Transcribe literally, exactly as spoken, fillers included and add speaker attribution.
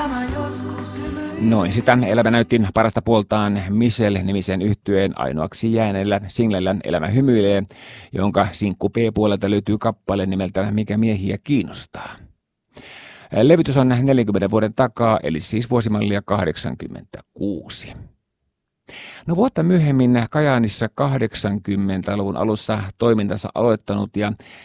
Speaker 1: Noin sitä elämä näytti parasta puoltaan Michelle-nimisen yhtyeen ainoaksi jääneellä singlellä Elämä hymyilee, jonka sinkku B-puolelta löytyy kappale nimeltä Mikä miehiä kiinnostaa. Levytys on neljänkymmenen vuoden takaa, eli siis vuosimallia kahdeksankymmentäkuusi. No vuotta myöhemmin Kajaanissa kahdeksankymmentäluvun alussa toimintansa aloittanut ja